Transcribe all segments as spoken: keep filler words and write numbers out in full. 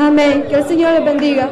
Amén. Que el Señor les bendiga.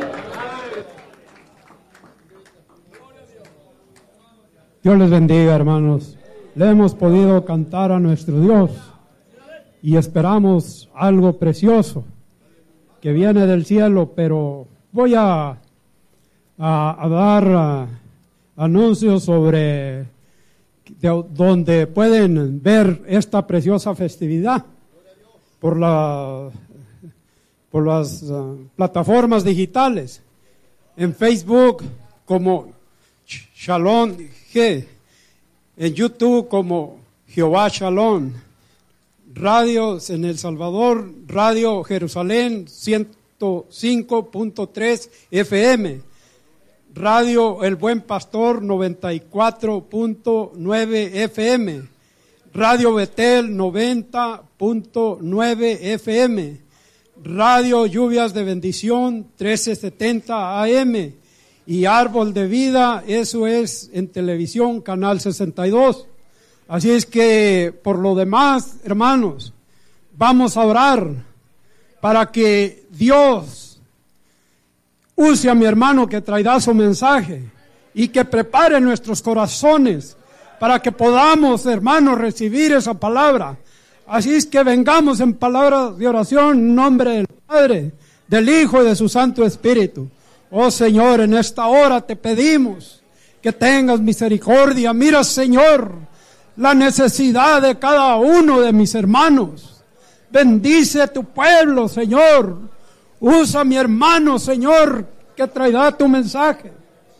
Dios les bendiga, hermanos. Le hemos podido cantar a nuestro Dios y esperamos algo precioso que viene del cielo, pero voy a, a, a dar a, anuncios sobre de, donde pueden ver esta preciosa festividad por, la, por las uh, plataformas digitales. En Facebook como Shalom G, en YouTube como Jehová Shalom, radios en El Salvador, Radio Jerusalén ciento cinco punto tres F M, Radio El Buen Pastor noventa y cuatro punto nueve F M, Radio Betel noventa punto nueve F M, Radio Lluvias de Bendición trece setenta A M y Árbol de Vida, eso es en televisión, canal sesenta y dos. Así es que, por lo demás, hermanos, vamos a orar para que Dios use a mi hermano que traerá su mensaje y que prepare nuestros corazones para que podamos, hermanos, recibir esa palabra. Así es que vengamos en palabras de oración en nombre del Padre, del Hijo y de su Santo Espíritu. Oh Señor, en esta hora te pedimos que tengas misericordia. Mira, Señor, la necesidad de cada uno de mis hermanos. Bendice a tu pueblo, Señor. Usa a mi hermano, Señor, que traerá tu mensaje.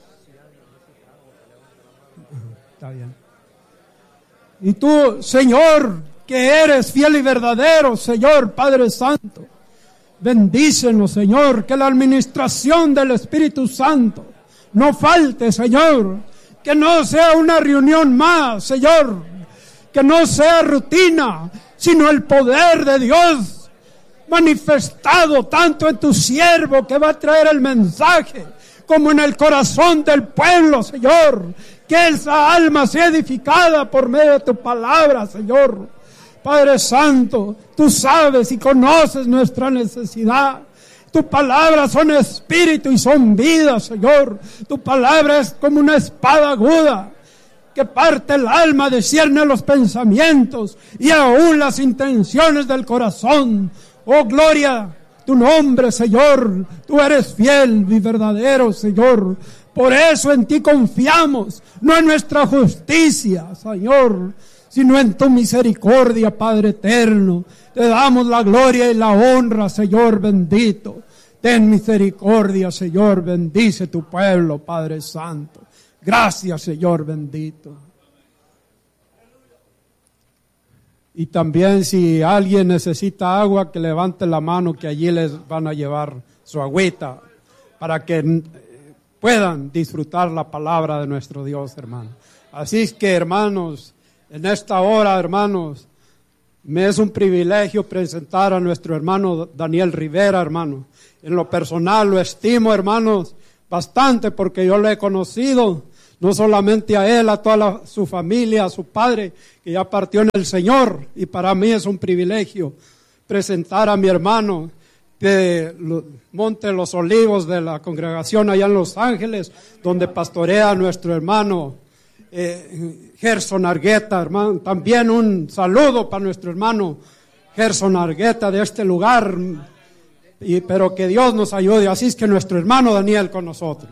Está bien. Y tú, Señor, que eres fiel y verdadero, Señor, Padre Santo, bendícenos, Señor, que la administración del Espíritu Santo no falte, Señor, que no sea una reunión más, Señor, que no sea rutina, sino el poder de Dios manifestado tanto en tu siervo que va a traer el mensaje, como en el corazón del pueblo, Señor, que esa alma sea edificada por medio de tu palabra, Señor. Padre Santo, tú sabes y conoces nuestra necesidad. Tu palabra son espíritu y son vida, Señor. Tu palabra es como una espada aguda que parte el alma, discierne los pensamientos y aún las intenciones del corazón. Oh, gloria a tu nombre, Señor. Tú eres fiel y verdadero, Señor. Por eso en ti confiamos, no en nuestra justicia, Señor, sino en tu misericordia, Padre eterno. Te damos la gloria y la honra, Señor bendito. Ten misericordia, Señor, bendice tu pueblo, Padre Santo. Gracias, Señor bendito. Y también si alguien necesita agua, que levante la mano, que allí les van a llevar su agüita, para que puedan disfrutar la palabra de nuestro Dios, hermano. Así es que, hermanos, en esta hora, hermanos, me es un privilegio presentar a nuestro hermano Daniel Rivera, hermano. En lo personal lo estimo, hermanos, bastante, porque yo lo he conocido, no solamente a él, a toda la, su familia, a su padre, que ya partió en el Señor. Y para mí es un privilegio presentar a mi hermano de Monte de los Olivos, de la congregación allá en Los Ángeles, donde pastorea a nuestro hermano Eh, Gerson Argueta, hermano. También un saludo para nuestro hermano Gerson Argueta de este lugar, y, pero que Dios nos ayude. Así es que nuestro hermano Daniel con nosotros.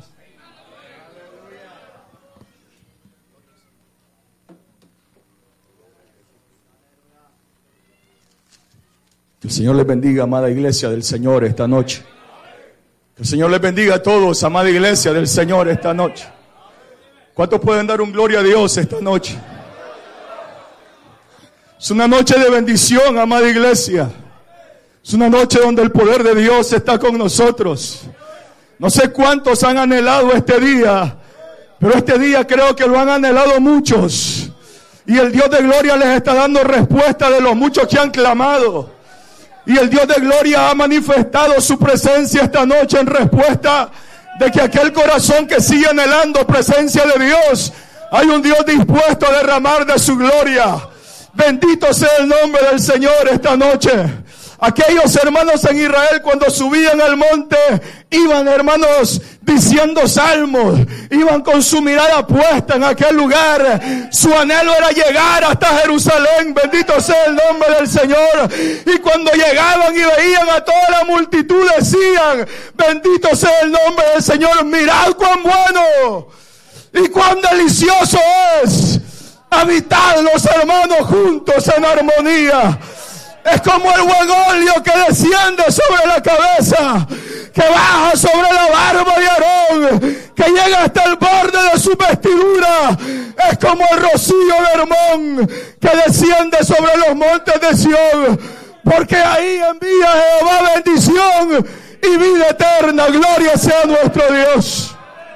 Que el Señor les bendiga, amada iglesia del Señor, esta noche. Que el Señor les bendiga a todos, amada iglesia del Señor, esta noche. ¿Cuántos pueden dar un gloria a Dios esta noche? Es una noche de bendición, amada iglesia. Es una noche donde el poder de Dios está con nosotros. No sé cuántos han anhelado este día, pero este día creo que lo han anhelado muchos. Y el Dios de gloria les está dando respuesta de los muchos que han clamado. Y el Dios de gloria ha manifestado su presencia esta noche en respuesta de que aquel corazón que sigue anhelando presencia de Dios, hay un Dios dispuesto a derramar de su gloria. Bendito sea el nombre del Señor esta noche. aquellos hermanos en Israel cuando subían al monte, iban, hermanos, diciendo salmos, iban con su mirada puesta en aquel lugar. Su anhelo era llegar hasta Jerusalén, bendito sea el nombre del Señor. Y cuando llegaban y veían a toda la multitud, decían, bendito sea el nombre del Señor, mirad cuán bueno y cuán delicioso es habitar los hermanos juntos en armonía. Es como el buen óleo que desciende sobre la cabeza, que baja sobre la barba de Aarón, que llega hasta el borde de su vestidura. Es como el rocío de Hermón que desciende sobre los montes de Sión, porque ahí envía Jehová bendición y vida eterna. Gloria sea nuestro Dios.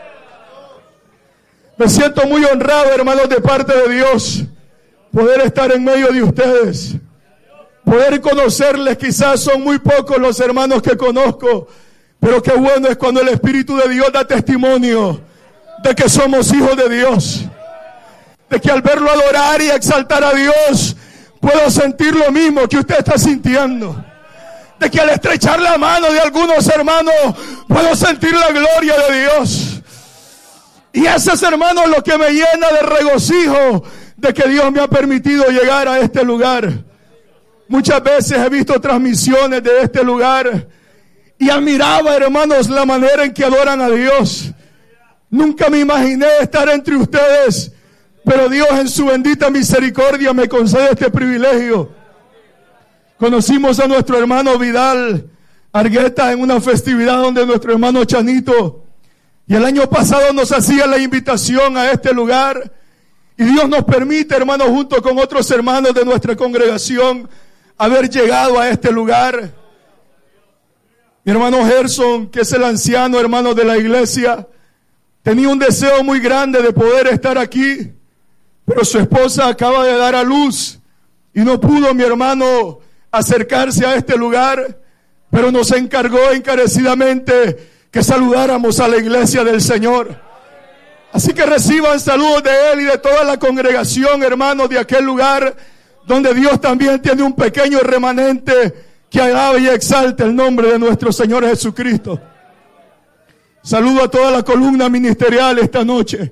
Me siento muy honrado, hermanos, de parte de Dios, poder estar en medio de ustedes, poder conocerles. Quizás son muy pocos los hermanos que conozco, pero qué bueno es cuando el Espíritu de Dios da testimonio de que somos hijos de Dios, de que al verlo adorar y exaltar a Dios, puedo sentir lo mismo que usted está sintiendo, de que al estrechar la mano de algunos hermanos, puedo sentir la gloria de Dios. Y ese es, hermanos, lo que me llena de regocijo, de que Dios me ha permitido llegar a este lugar. Muchas veces he visto transmisiones de este lugar y admiraba, hermanos, la manera en que adoran a Dios. Nunca me imaginé estar entre ustedes, pero Dios en su bendita misericordia me concede este privilegio. Conocimos a nuestro hermano Vidal Argueta en una festividad donde nuestro hermano Chanito, y el año pasado nos hacía la invitación a este lugar, y Dios nos permite, hermanos, junto con otros hermanos de nuestra congregación, haber llegado a este lugar. Mi hermano Gerson, que es el anciano hermano de la iglesia, tenía un deseo muy grande de poder estar aquí, pero su esposa acaba de dar a luz y no pudo, mi hermano, acercarse a este lugar, pero nos encargó encarecidamente que saludáramos a la iglesia del Señor. Así que reciban saludos de él y de toda la congregación, hermanos, de aquel lugar donde Dios también tiene un pequeño remanente que alabe y exalte el nombre de nuestro Señor Jesucristo. Saludo a toda la columna ministerial esta noche.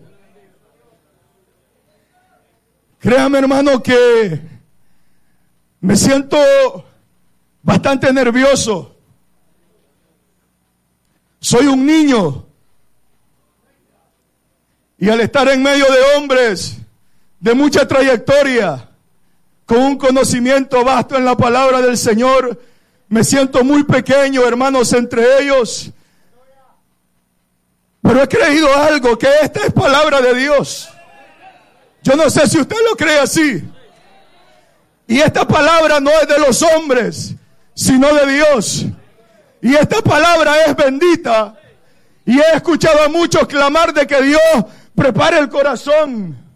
Créame, hermano, que me siento bastante nervioso. Soy un niño, y al estar en medio de hombres de mucha trayectoria, con un conocimiento vasto en la palabra del Señor, me siento muy pequeño, hermanos, entre ellos. Pero he creído algo, que esta es palabra de Dios. Yo no sé si usted lo cree así. Y esta palabra no es de los hombres, sino de Dios. Y esta palabra es bendita. Y he escuchado a muchos clamar de que Dios prepare el corazón